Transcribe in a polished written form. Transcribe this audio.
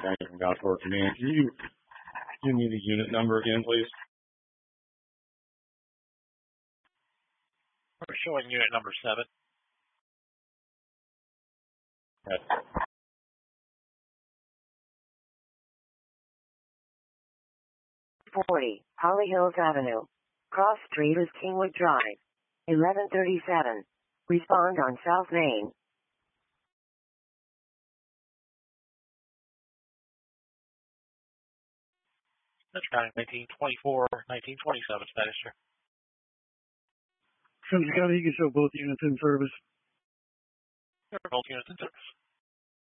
from Gosport Command. Can you give me the unit number again, please? We're showing unit number 7. Yes. 40, Holly Hills Avenue. Cross Street is Kingwood Drive. 1137. Respond on South Main. That's counting 1924, 1927 status, sir. Simpson County, you can show both units in service. Both units in service.